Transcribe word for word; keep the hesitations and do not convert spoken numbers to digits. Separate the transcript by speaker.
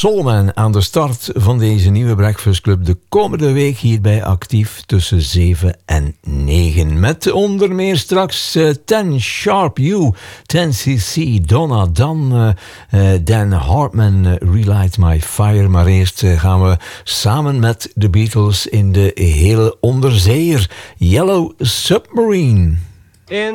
Speaker 1: Soulman aan de start van deze nieuwe Breakfast Club. De komende week hierbij actief tussen zeven en negen. Met onder meer straks uh, ten Sharp U, ten C C, Donna Dan, uh, uh, Dan Hartman, uh, Relight My Fire. Maar eerst uh, gaan we samen met de Beatles in de hele onderzeeër Yellow Submarine.
Speaker 2: In